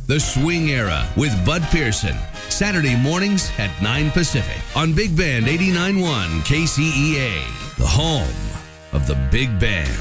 The Swing Era with Bud Pearson. Saturday mornings at 9 Pacific on Big Band 89.1 KCEA, the home of the Big Band.